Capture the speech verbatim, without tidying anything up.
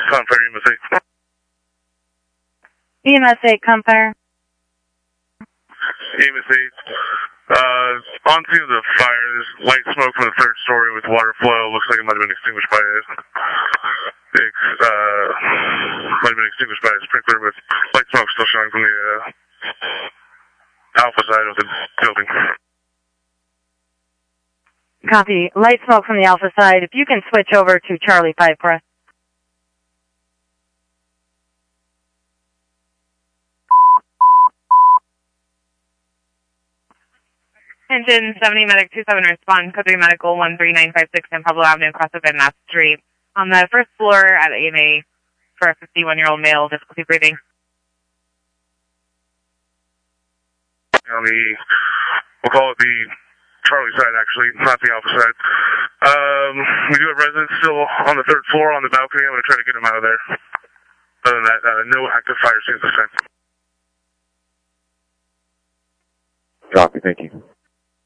Confire E M S eight. E M S eight, Confire. E M S eight. Uh, on scene of the fire, there's light smoke from the third story with water flow. Looks like it might have been extinguished by a, uh, might have been extinguished by a sprinkler, but light smoke still showing from the, uh, alpha side of the building. Copy. Light smoke from the alpha side. If you can switch over to Charlie five for us. Engine seventy, medic two seven, respond, code three medical one three nine five six, San Pablo Avenue, across the Van Ness Street. On the first floor at A M A for a fifty-one-year-old male, difficulty breathing. On the, we'll call it the Charlie side, actually, not the alpha side. Um, we do have residents still on the third floor on the balcony. I'm going to try to get them out of there. Other than that, uh, no active fire scene at this time. Copy, thank you.